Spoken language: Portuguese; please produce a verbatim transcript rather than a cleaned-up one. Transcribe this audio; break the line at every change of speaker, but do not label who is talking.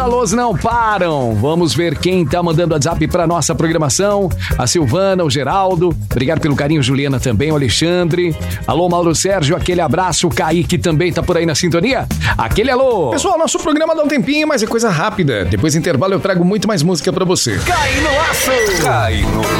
alôs não param. Vamos ver quem tá mandando WhatsApp pra nossa programação. A Silvana, o Geraldo. Obrigado pelo carinho, Juliana também, o Alexandre. Alô, Mauro Sérgio, aquele abraço. O Kaique também tá por aí na sintonia. Aquele alô.
Pessoal, nosso programa dá um tempinho, mas é coisa rápida. Depois do intervalo eu trago muito mais música pra você.
Cai no aço.
Cai no